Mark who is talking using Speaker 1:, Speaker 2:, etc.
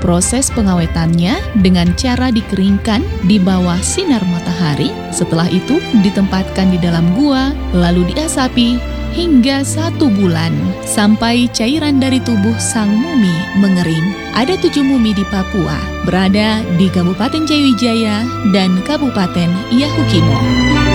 Speaker 1: Proses pengawetannya dengan cara dikeringkan di bawah sinar matahari. Setelah itu ditempatkan di dalam gua, lalu diasapi hingga 1 bulan sampai cairan dari tubuh sang mumi mengering. Ada 7 mumi di Papua, berada di Kabupaten Jayawijaya dan Kabupaten Yahukimo.